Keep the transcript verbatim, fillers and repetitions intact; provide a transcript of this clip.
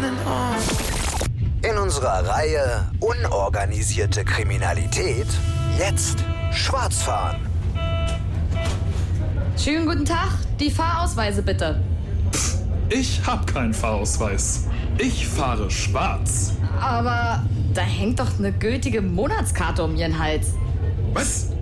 In unserer Reihe Unorganisierte Kriminalität jetzt Schwarzfahren. Schönen guten Tag, die Fahrausweise bitte. Pff, ich hab keinen Fahrausweis. Ich fahre schwarz. Aber da hängt doch eine gültige Monatskarte um Ihren Hals. Was?